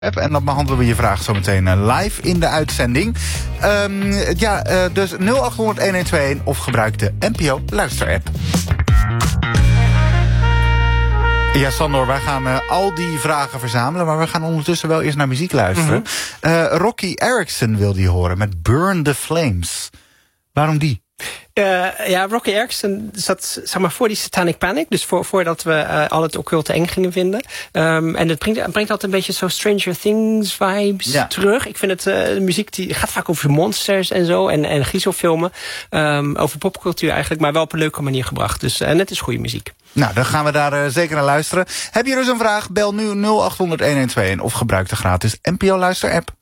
En dan behandelen we je vraag zo meteen live in de uitzending. Dus 0800-1121 of gebruik de NPO Luister-app. Ja, Sandor, wij gaan al die vragen verzamelen, maar we gaan ondertussen wel eerst naar muziek luisteren. Rocky Erickson wil die horen met Burn the Flames. Waarom die? Rocky Erickson zat zeg maar voor die Satanic Panic. Dus voordat we al het occulte eng gingen vinden. En het brengt altijd een beetje zo Stranger Things vibes terug. Ik vind het muziek die gaat vaak over monsters en zo. En griezelfilmen. Over popcultuur eigenlijk. Maar wel op een leuke manier gebracht. Dus en het is goede muziek. Nou, dan gaan we daar zeker naar luisteren. Heb je dus een vraag? Bel nu 0800-1121 of gebruik de gratis NPO Luister app.